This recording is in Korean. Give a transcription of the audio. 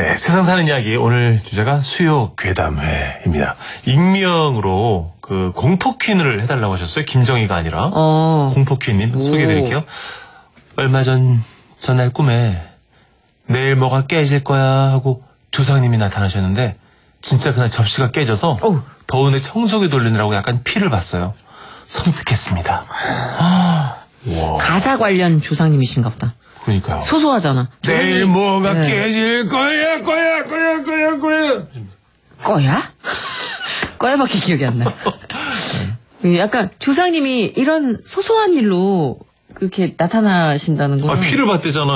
네, 세상 사는 이야기 오늘 주제가 수요 괴담회입니다. 익명으로 그 공포퀸을 해달라고 하셨어요. 김정희가 아니라 공포퀸님 소개해드릴게요. 얼마 전 전날 꿈에 내일 뭐가 깨질 거야 하고 조상님이 나타나셨는데 진짜 그날 접시가 깨져서 더운데 청소기 돌리느라고 약간 피를 봤어요. 섬뜩했습니다. 가사 관련 조상님이신가 보다. 그러니까요. 소소하잖아. 내일 뭐가 깨질 거야. 꺼야? 꺼야밖에 기억이 안 나. 약간 조상님이 이런 소소한 일로 그렇게 나타나신다는 거. 피를 봤대잖아.